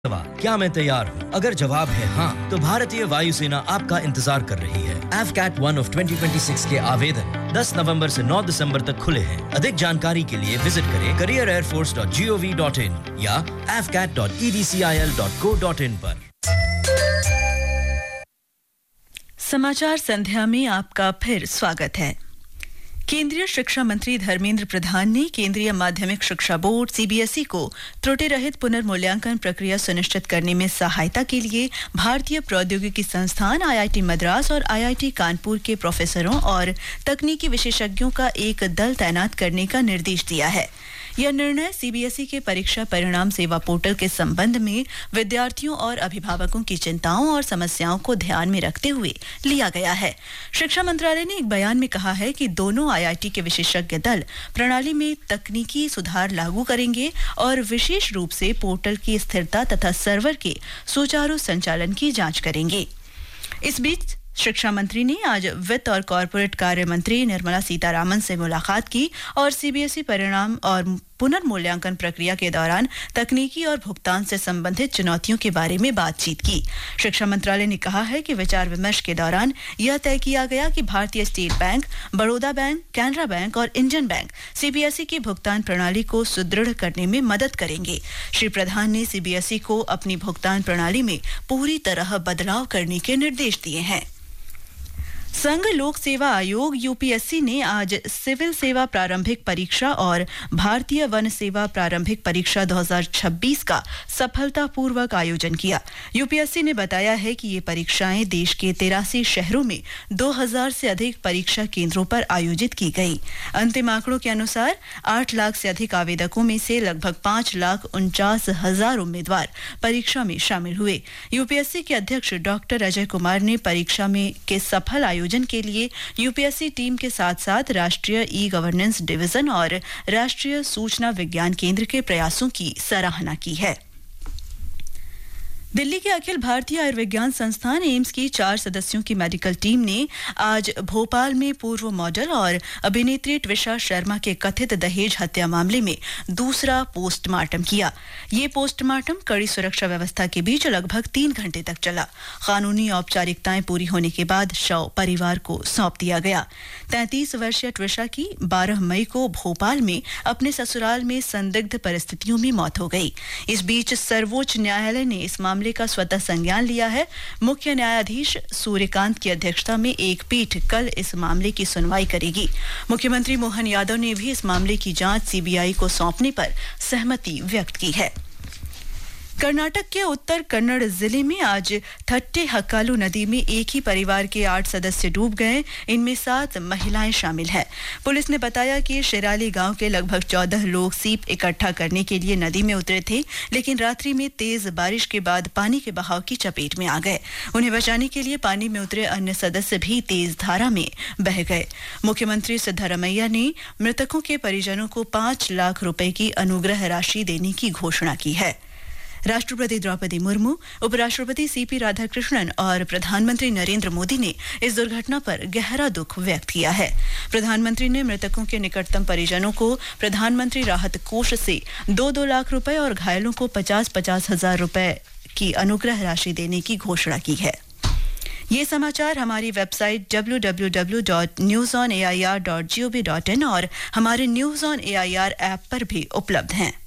क्या मैं तैयार हूँ? अगर जवाब है हाँ, तो भारतीय वायुसेना आपका इंतजार कर रही है। AFCAT 1 of 2026 के आवेदन 10 नवंबर से 9 दिसंबर तक खुले हैं। अधिक जानकारी के लिए विजिट करें careerairforce.gov.in या afcat.edcil.co.in पर। समाचार संध्या में आपका फिर स्वागत है। केंद्रीय शिक्षा मंत्री धर्मेंद्र प्रधान ने केंद्रीय माध्यमिक शिक्षा बोर्ड सीबीएसई को त्रुटि रहित पुनर्मूल्यांकन प्रक्रिया सुनिश्चित करने में सहायता के लिए भारतीय प्रौद्योगिकी संस्थान आईआईटी मद्रास और आईआईटी कानपुर के प्रोफेसरों और तकनीकी विशेषज्ञों का एक दल तैनात करने का निर्देश दिया है। यह निर्णय सीबीएसई के परीक्षा परिणाम सेवा पोर्टल के संबंध में विद्यार्थियों और अभिभावकों की चिंताओं और समस्याओं को ध्यान में रखते हुए लिया गया है। शिक्षा मंत्रालय ने एक बयान में कहा है कि दोनों आईआईटी के विशेषज्ञ दल प्रणाली में तकनीकी सुधार लागू करेंगे और विशेष रूप से पोर्टल की स्थिरता तथा सर्वर के सुचारू संचालन की जांच करेंगे। इस बीच शिक्षा मंत्री ने आज वित्त और कॉर्पोरेट कार्य मंत्री निर्मला सीतारामन से मुलाकात की और सीबीएसई परिणाम और पुनर्मूल्यांकन प्रक्रिया के दौरान तकनीकी और भुगतान से संबंधित चुनौतियों के बारे में बातचीत की। शिक्षा मंत्रालय ने कहा है कि विचार विमर्श के दौरान यह तय किया गया कि भारतीय state bank, Baroda bank, Canara bank और इंडियन बैंक सीबीएसई की भुगतान प्रणाली को सुदृढ़ करने में मदद करेंगे। श्री प्रधान ने सीबीएसई को अपनी भुगतान प्रणाली में पूरी तरह बदलाव करने के निर्देश दिए हैं। संघ लोक सेवा आयोग यूपीएससी ने आज सिविल सेवा प्रारंभिक परीक्षा और भारतीय वन सेवा प्रारंभिक परीक्षा 2026 का सफलतापूर्वक आयोजन किया। यूपीएससी ने बताया है कि ये परीक्षाएं देश के 83 शहरों में 2000 से अधिक परीक्षा केंद्रों पर आयोजित की गई। अंतिम आंकड़ों के अनुसार 8 लाख से अधिक आवेदकों में से लगभग 5,49,000 उम्मीदवार परीक्षा में शामिल हुए। यूपीएससी के अध्यक्ष डॉक्टर अजय कुमार ने परीक्षा में के सफल आयोजन के लिए यूपीएससी टीम के साथ-साथ राष्ट्रीय ई गवर्नेंस डिवीजन और राष्ट्रीय सूचना विज्ञान केंद्र के प्रयासों की सराहना की है। दिल्ली के अखिल भारतीय आयुर्विज्ञान संस्थान एम्स की 4 सदस्यों की मेडिकल टीम ने आज भोपाल में पूर्व मॉडल और अभिनेत्री ट्विशा शर्मा के कथित दहेज हत्या मामले में दूसरा पोस्टमार्टम किया। ये पोस्टमार्टम कड़ी सुरक्षा व्यवस्था के बीच लगभग 3 घंटे तक चला। कानूनी औपचारिकताएं पूरी होने के बाद शव परिवार को सौंप दिया गया। 33 वर्षीय ट्विशा की 12 मई को भोपाल में अपने ससुराल में संदिग्ध परिस्थितियों में मौत हो गई। इस बीच सर्वोच्च न्यायालय ने इस मामले का स्वतः संज्ञान लिया है। मुख्य न्यायाधीश सूर्यकांत की अध्यक्षता में एक पीठ कल इस मामले की सुनवाई करेगी। मुख्यमंत्री मोहन यादव ने भी इस मामले की जांच सीबीआई को सौंपने पर सहमति व्यक्त की है। कर्नाटक के उत्तर कन्नड़ जिले में आज थट्टे हक्कालू नदी में एक ही परिवार के 8 सदस्य डूब गए। इनमें 7 महिलाएं शामिल हैं। पुलिस ने बताया कि शिराली गांव के लगभग 14 लोग सीप इकट्ठा करने के लिए नदी में उतरे थे, लेकिन रात्रि में तेज बारिश के बाद पानी के बहाव की चपेट में आ गए। उन्हें बचाने के लिए पानी में उतरे अन्य सदस्य भी तेज धारा में बह गए। मुख्यमंत्री सिद्धारमैया ने मृतकों के परिजनों को 5 लाख रुपए की अनुग्रह राशि देने की घोषणा की है। राष्ट्रपति द्रौपदी मुर्मू, उपराष्ट्रपति सीपी राधाकृष्णन और प्रधानमंत्री नरेंद्र मोदी ने इस दुर्घटना पर गहरा दुख व्यक्त किया है। प्रधानमंत्री ने मृतकों के निकटतम परिजनों को प्रधानमंत्री राहत कोष से 2-2 लाख रुपए और घायलों को 50-50 हजार रुपए की अनुग्रह राशि देने की घोषणा की है। ये समाचार हमारी वेबसाइट www.newsonair.gov.in और हमारे न्यूज़ ऑन एआईआर ऐप पर भी उपलब्ध हैं।